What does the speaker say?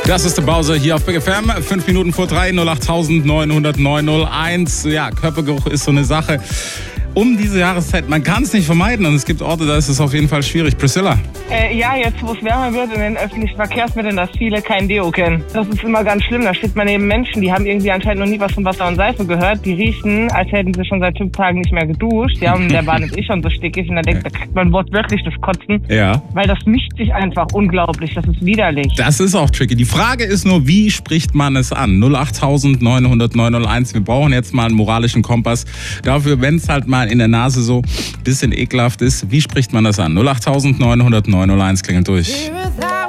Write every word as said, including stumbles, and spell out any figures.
Das ist der Bowser hier auf Big F M. Fünf Minuten vor drei, null acht neun null null neun null eins. Ja, Körpergeruch ist so eine Sache. Um diese Jahreszeit, man kann es nicht vermeiden und es gibt Orte, da ist es auf jeden Fall schwierig. Priscilla? Äh, ja, jetzt wo es wärmer wird in den öffentlichen Verkehrsmitteln, dass viele kein Deo kennen. Das ist immer ganz schlimm. Da steht man neben Menschen, die haben irgendwie anscheinend noch nie was von Wasser und Seife gehört. Die riechen, als hätten sie schon seit fünf Tagen nicht mehr geduscht. Ja, und der Bad ist eh schon so stickig und da denkt, da kriegt man wortwörtlich das Kotzen. Ja. Weil das mischt sich einfach unglaublich. Das ist widerlich. Das ist auch tricky. Die Frage ist nur, wie spricht man es an? null acht neun null null neun null eins. Wir brauchen jetzt mal einen moralischen Kompass. Dafür, wenn es halt mal in der Nase so ein bisschen ekelhaft ist, wie spricht man das an? null acht neun null null neun null eins klingelt durch.